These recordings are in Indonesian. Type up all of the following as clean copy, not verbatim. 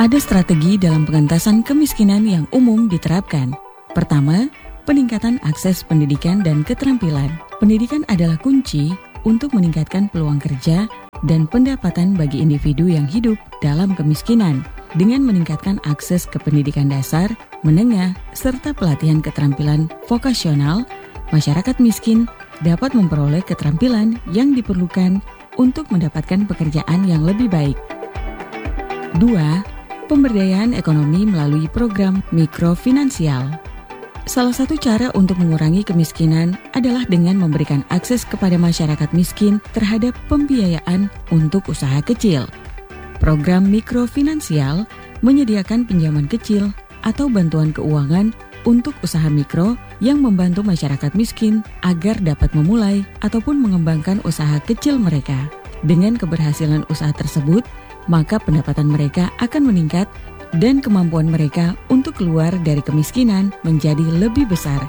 Ada strategi dalam pengentasan kemiskinan yang umum diterapkan. Pertama, peningkatan akses pendidikan dan keterampilan. Pendidikan adalah kunci untuk meningkatkan peluang kerja dan pendapatan bagi individu yang hidup dalam kemiskinan. Dengan meningkatkan akses ke pendidikan dasar, menengah, serta pelatihan keterampilan vokasional, masyarakat miskin dapat memperoleh keterampilan yang diperlukan untuk mendapatkan pekerjaan yang lebih baik. 2. Pemberdayaan ekonomi melalui program mikrofinansial. Salah satu cara untuk mengurangi kemiskinan adalah dengan memberikan akses kepada masyarakat miskin terhadap pembiayaan untuk usaha kecil. Program mikrofinansial menyediakan pinjaman kecil atau bantuan keuangan untuk usaha mikro yang membantu masyarakat miskin agar dapat memulai ataupun mengembangkan usaha kecil mereka. Dengan keberhasilan usaha tersebut, maka pendapatan mereka akan meningkat dan kemampuan mereka untuk keluar dari kemiskinan menjadi lebih besar.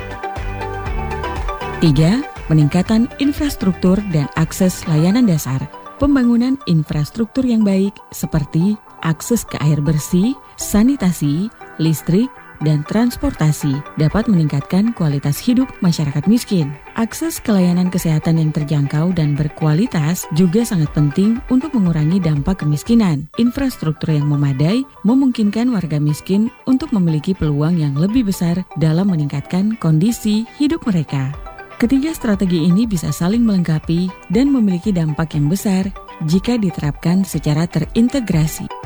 3. Peningkatan infrastruktur dan akses layanan dasar. Pembangunan infrastruktur yang baik seperti akses ke air bersih, sanitasi, listrik, dan transportasi dapat meningkatkan kualitas hidup masyarakat miskin. Akses ke layanan kesehatan yang terjangkau dan berkualitas juga sangat penting untuk mengurangi dampak kemiskinan. Infrastruktur yang memadai memungkinkan warga miskin untuk memiliki peluang yang lebih besar dalam meningkatkan kondisi hidup mereka. Ketiga strategi ini bisa saling melengkapi dan memiliki dampak yang besar jika diterapkan secara terintegrasi.